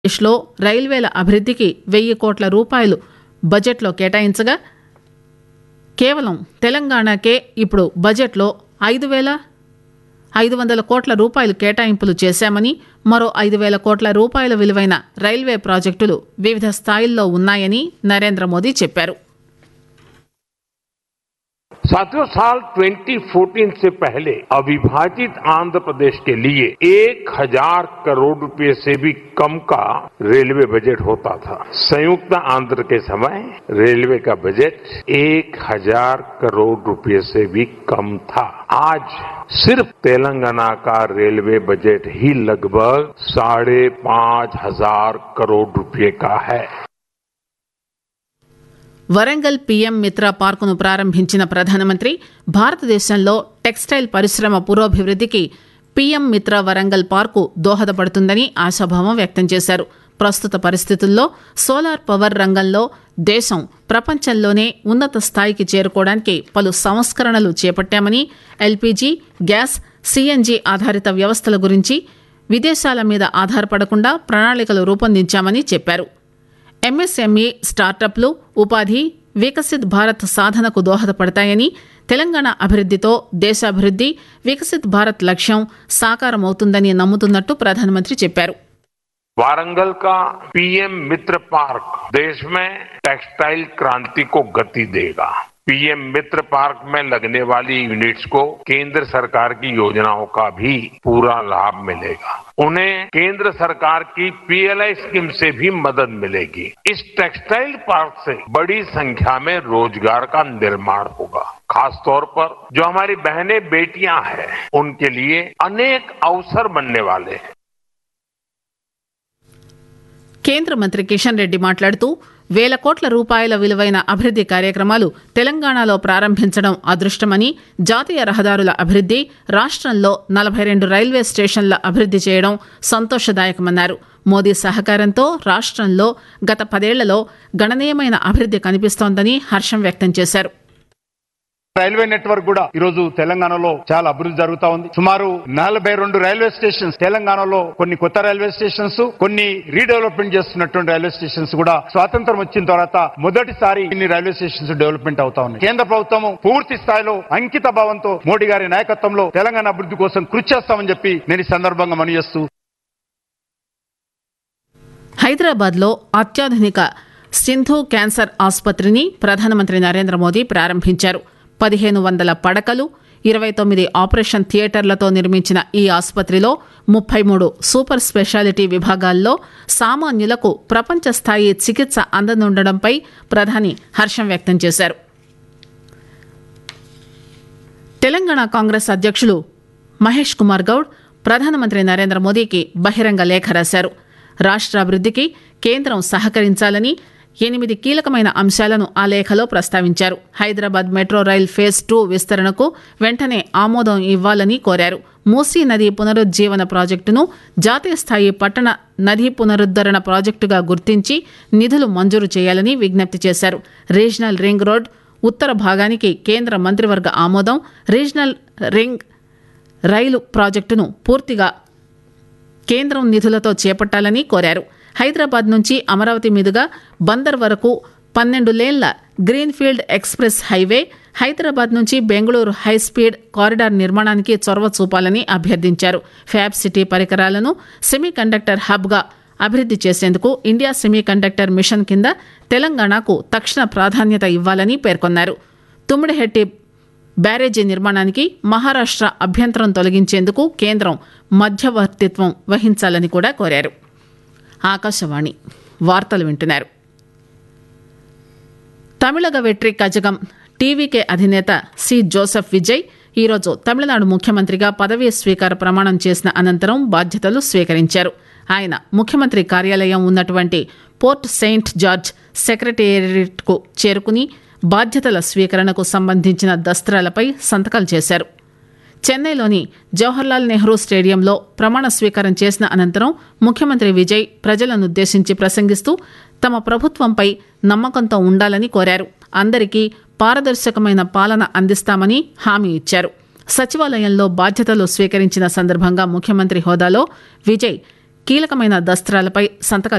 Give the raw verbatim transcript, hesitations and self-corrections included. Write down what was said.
దేశంలో రైల్వేల అభివృద్ధికి వెయ్యి కోట్ల రూపాయలు బడ్జెట్లో కేటాయించగా కేవలం తెలంగాణకే ఇప్పుడు బడ్జెట్లో ఐదు వేల ఐదు వందల కోట్ల రూపాయలు కేటాయింపులు చేశామని, మరో ఐదు వేల కోట్ల రూపాయల విలువైన రైల్వే ప్రాజెక్టులు వివిధ స్థాయిల్లో ఉన్నాయని నరేంద్ర మోదీ చెప్పారు. साथियों, साल दो हज़ार चौदह से पहले अविभाजित आंध्र प्रदेश के लिए एक हजार करोड़ रुपए से भी कम का रेलवे बजट होता था. संयुक्त आंध्र के समय रेलवे का बजट एक हजार करोड़ रुपए से भी कम था. आज सिर्फ तेलंगाना का रेलवे बजट ही लगभग साढ़े पांच हजार करोड़ रुपए का है. వరంగల్ పీఎం మిత్ర పార్కును ప్రారంభించిన ప్రధానమంత్రి భారతదేశంలో టెక్స్టైల్ పరిశ్రమ పురోభివృద్ధికి పీఎం మిత్ర వరంగల్ పార్కు దోహదపడుతుందని ఆశాభావం వ్యక్తం చేశారు. ప్రస్తుత పరిస్థితుల్లో సోలార్ పవర్ రంగంలో దేశం ప్రపంచంలోనే ఉన్నత స్థాయికి చేరుకోవడానికి పలు సంస్కరణలు చేపట్టామని, ఎల్పీజీ, గ్యాస్, సీఎన్జీ ఆధారిత వ్యవస్థల గురించి విదేశాల మీద ఆధారపడకుండా ప్రణాళికలు రూపొందించామని చెప్పారు. ఎంఎస్ఎంఈ స్టార్టప్లు ఉపాధి, వికసిత్ భారత్ సాధనకు దోహదపడతాయని, తెలంగాణ అభివృద్ధితో దేశాభివృద్ధి, వికసిత్ భారత్ లక్ష్యం సాకారమవుతుందని నమ్ముతున్నట్టు ప్రధానమంత్రి చెప్పారు. वारंगल का पीएम मित्र पार्क देश में टेक्सटाइल क्रांति को गति देगा. पीएम मित्र पार्क में लगने वाली यूनिट्स को केंद्र सरकार की योजनाओं का भी पूरा लाभ मिलेगा. उन्हें केंद्र सरकार की पीएलआई स्कीम से भी मदद मिलेगी. इस टेक्सटाइल पार्क से बड़ी संख्या में रोजगार का निर्माण होगा. खासतौर पर जो हमारी बहनें बेटियां हैं उनके लिए अनेक अवसर बनने वाले हैं. కేంద్ర మంత్రి కిషన్ రెడ్డి మాట్లాడుతూ వేల కోట్ల రూపాయల విలువైన అభివృద్ది కార్యక్రమాలు తెలంగాణలో ప్రారంభించడం అదృష్టమని, జాతీయ రహదారుల అభివృద్ది, రాష్టంలో నలభై రెండు రైల్వే స్టేషన్ల అభివృద్ది చేయడం సంతోషదాయకమన్నారు. మోదీ సహకారంతో రాష్టంలో గత పదేళ్లలో గణనీయమైన అభివృద్ది కనిపిస్తోందని హర్షం వ్యక్తం చేశారు. రైల్వే నెట్వర్క్ కూడా ఈ రోజు తెలంగాణలో చాలా అభివృద్ధి జరుగుతా ఉంది. సుమారు నలభై రెండు రైల్వే స్టేషన్స్ తెలంగాణలో, కొన్ని కొత్త రైల్వే స్టేషన్స్, కొన్ని రీడెవలప్మెంట్ చేస్తున్నటువంటి రైల్వే స్టేషన్స్ కూడా స్వాతంత్రం వచ్చిన తర్వాత మొదటిసారి ఇన్ని రైల్వే స్టేషన్స్ డెవలప్మెంట్ అవుతా ఉన్నాయి. కేంద్ర ప్రభుత్వం పూర్తి స్థాయిలో అంకిత భావంతో మోడీ గారి నాయకత్వంలో తెలంగాణ అభివృద్ధి కోసం కృషి చేస్తామని చెప్పి నేను ఈ సందర్భంగా మనవి చేస్తూ, హైదరాబాద్ లో అత్యాధునిక సింధు క్యాన్సర్ ఆసుపత్రిని ప్రధానమంత్రి నరేంద్ర మోదీ ప్రారంభించారు. పదిహేను వందల పడకలు, ఇరవై తొమ్మిది ఆపరేషన్ థియేటర్లతో నిర్మించిన ఈ ఆసుపత్రిలో ముప్పై మూడు సూపర్ స్పెషాలిటీ విభాగాల్లో సామాన్యులకు ప్రపంచ స్థాయి చికిత్స అందనుండడంపై ప్రధాని హర్షం వ్యక్తం చేశారు. తెలంగాణ కాంగ్రెస్ అధ్యక్షులు మహేష్ కుమార్ గౌడ్ ప్రధానమంత్రి నరేంద్ర మోదీకి బహిరంగ లేఖ రాశారు. రాష్ట్రాభివృద్ధికి కేంద్రం సహకరించాలని ఎనిమిది కీలకమైన అంశాలను ఆ లేఖలో ప్రస్తావించారు. Hyderabad metro rail phase two విస్తరణకు వెంటనే ఆమోదం ఇవ్వాలని కోరారు. మూసీ నదీ పునరుజ్జీవన ప్రాజెక్టును జాతీయ స్థాయి పట్టణ నదీ పునరుద్దరణ ప్రాజెక్టుగా గుర్తించి నిధులు మంజూరు చేయాలని విజ్ఞప్తి చేశారు. రీజనల్ రింగ్ రోడ్ ఉత్తర భాగానికి కేంద్ర మంత్రివర్గ ఆమోదం, రీజనల్ రింగ్ రైలు ప్రాజెక్టును పూర్తిగా కేంద్రం నిధులతో చేపట్టాలని కోరారు. హైదరాబాద్ నుంచి అమరావతి మీదుగా బందర్ వరకు పన్నెండు లేన్ల గ్రీన్ఫీల్డ్ ఎక్స్ప్రెస్ హైవే, హైదరాబాద్ నుంచి బెంగళూరు హైస్పీడ్ కారిడార్ నిర్మాణానికి చొరవ చూపాలని అభ్యర్థించారు. ఫ్యాబ్ సిటీ పరికరాలను సెమీ కండక్టర్ హబ్గా అభివృద్ది చేసేందుకు ఇండియా సెమీ కండక్టర్ మిషన్ కింద తెలంగాణకు తక్షణ ప్రాధాన్యత ఇవ్వాలని పేర్కొన్నారు. తుమ్మిడిహెట్టి బ్యారేజీ నిర్మాణానికి మహారాష్ట్ర అభ్యంతరం తొలగించేందుకు కేంద్రం మధ్యవర్తిత్వం వహించాలని కూడా కోరారు. ఆకాశవాణి వార్తలు వింటున్నారు. తమిళగ వెట్రి కజగం టీవీకే అధినేత సి జోసెఫ్ విజయ్ ఈరోజు తమిళనాడు ముఖ్యమంత్రిగా పదవీ స్వీకార ప్రమాణం చేసిన అనంతరం బాధ్యతలు స్వీకరించారు. ఆయన ముఖ్యమంత్రి కార్యాలయం ఉన్నటువంటి పోర్ట్ సెయింట్ జార్జ్ సెక్రటేరియట్కు చేరుకుని బాధ్యతల స్వీకరణకు సంబంధించిన దస్త్రాలపై సంతకాలు చేశారు. చెన్నైలోని జవహర్లాల్ నెహ్రూ స్టేడియంలో ప్రమాణ స్వీకారం చేసిన అనంతరం ముఖ్యమంత్రి విజయ్ ప్రజలనుద్దేశించి ప్రసంగిస్తూ తమ ప్రభుత్వంపై నమ్మకంతో ఉండాలని కోరారు. అందరికీ పారదర్శకమైన పాలన అందిస్తామని హామీ ఇచ్చారు. సచివాలయంలో బాధ్యతలు స్వీకరించిన సందర్భంగా ముఖ్యమంత్రి హోదాలో విజయ్ కీలకమైన దస్త్రాలపై సంతకాలు